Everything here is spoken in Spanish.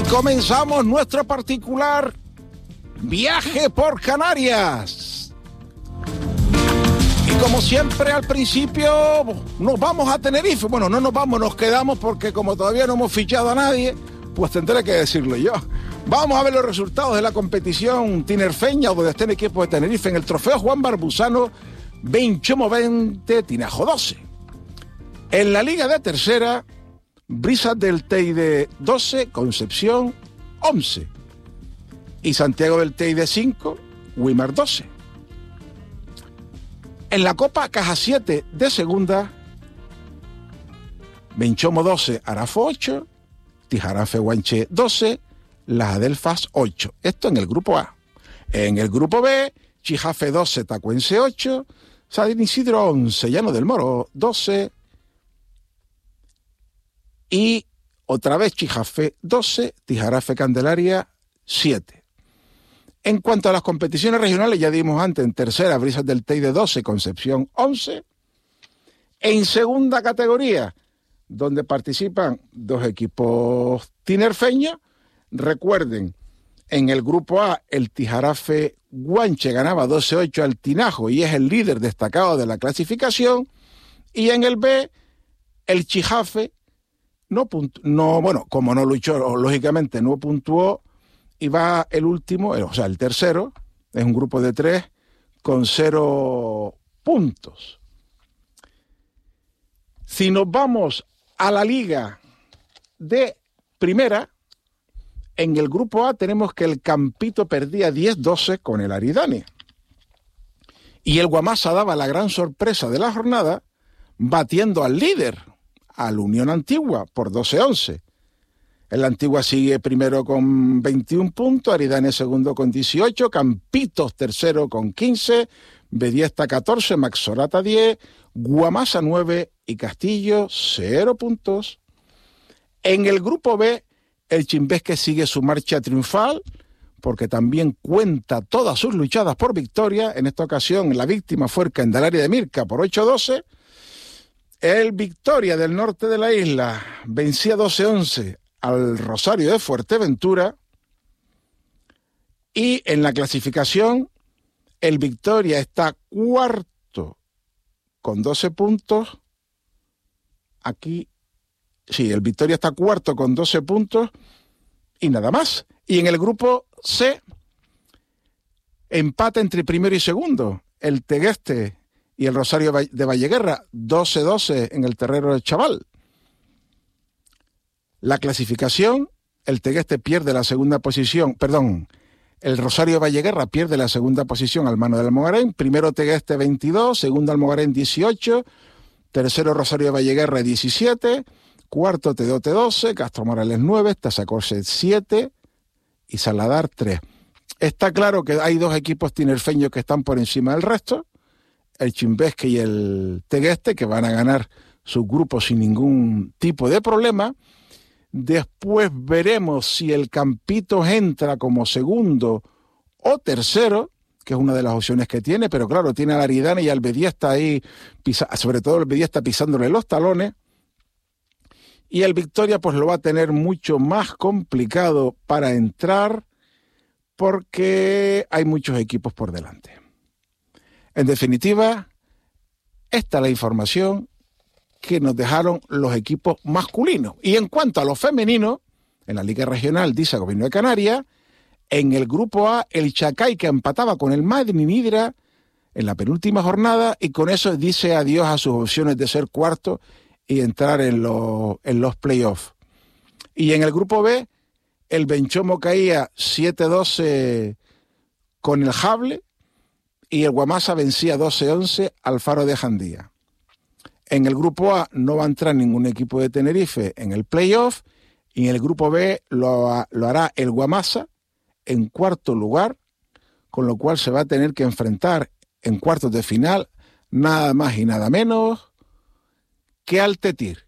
Comenzamos nuestro particular viaje por Canarias. Y como siempre al principio nos vamos a Tenerife. Bueno, no nos vamos, nos quedamos porque como todavía no hemos fichado a nadie, pues tendré que decirlo yo. Vamos a ver los resultados de la competición tinerfeña, donde está el equipo de Tenerife en el trofeo Juan Barbusano, Benchomo 20, Tinajo 12. En la Liga de Tercera, Brisas del Teide 12, Concepción 11. Y Santiago del Teide 5, Wimar 12. En la Copa Caja 7 de Segunda, Benchomo 12, Arafo 8, Tijarafe Guanche 12, Las Adelfas 8. Esto en el grupo A. En el grupo B, Chijafe 12, Tacuense 8, San Isidro 11, Llano del Moro 12, y otra vez Chijafe 12, Tijarafe Candelaria 7. En cuanto a las competiciones regionales, ya dimos antes, en tercera, Brisas del Teide 12, Concepción 11. En segunda categoría, donde participan dos equipos tinerfeños, recuerden, en el grupo A, el Tijarafe Guanche ganaba 12-8 al Tinajo y es el líder destacado de la clasificación. Y en el B, el Chijafe como no luchó, lógicamente no puntuó, y va el último, o sea, el tercero, es un grupo de 3 con 0 puntos. Si nos vamos a la Liga de Primera, en el grupo A tenemos que el Campito perdía 10-12 con el Aridane. Y el Guamasa daba la gran sorpresa de la jornada, batiendo al líder, al Unión Antigua, por 12-11. El Antigua sigue primero con 21 puntos, Aridane segundo con 18, Campitos tercero con 15, Bediesta 14, Maxorata 10, Guamasa 9 y Castillo 0 puntos. En el grupo B, el Chimbesque sigue su marcha triunfal, porque también cuenta todas sus luchadas por victoria. En esta ocasión la víctima fue el Candelaria de Mirca por 8-12. El Victoria del norte de la isla vencía 12-11 al Rosario de Fuerteventura. Y en la clasificación, el Victoria está cuarto con 12 puntos. Aquí, sí, el Victoria está cuarto con 12 puntos y nada más. Y en el grupo C, empate entre primero y segundo. El Tegueste y el Rosario de Valleguerra, 12-12 en el terreno del Chaval. La clasificación, el Tegueste pierde la segunda posición, el Rosario de Valleguerra pierde la segunda posición al mano del Almogarén, primero Tegueste 22, segundo Almogarén 18, tercero Rosario de Valleguerra 17, cuarto Tedote 12, Castro Morales 9, Tazacorse 7 y Saladar 3. Está claro que hay dos equipos tinerfeños que están por encima del resto, el Chimbesque y el Tegueste, que van a ganar sus grupos sin ningún tipo de problema. Después veremos si el Campitos entra como segundo o tercero, que es una de las opciones que tiene, pero claro, tiene a Aridane y al Bediesta ahí, sobre todo el Bediesta pisándole los talones. Y el Victoria pues lo va a tener mucho más complicado para entrar, porque hay muchos equipos por delante. En definitiva, esta es la información que nos dejaron los equipos masculinos. Y en cuanto a los femeninos, en la Liga Regional dice Gobierno de Canarias, en el grupo A, el Chacay, que empataba con el Madrid Nidra en la penúltima jornada, y con eso dice adiós a sus opciones de ser cuarto y entrar en los playoffs. Y en el grupo B, el Benchomo caía 7-12 con el Jable, y el Guamasa vencía 12-11 al Faro de Jandía. En el grupo A no va a entrar ningún equipo de Tenerife en el playoff, y en el grupo B lo hará el Guamasa en cuarto lugar, con lo cual se va a tener que enfrentar en cuartos de final nada más y nada menos que al Tetir.